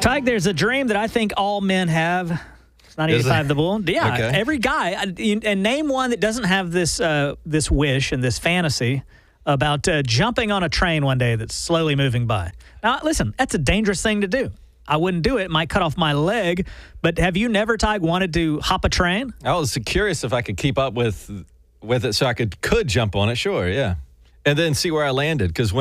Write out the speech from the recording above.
Tig, there's a dream that I think all men have. It's 985 The Bull. Yeah, Okay. Every guy. And name one that doesn't have this this wish and this fantasy about jumping on a train one day that's slowly moving by. Now, listen, that's a dangerous thing to do. I wouldn't do it. It might cut off my leg. But have you never, Tig, wanted to hop a train? I was curious if I could keep up with it so I could jump on it. Sure, yeah. And then see where I landed. Because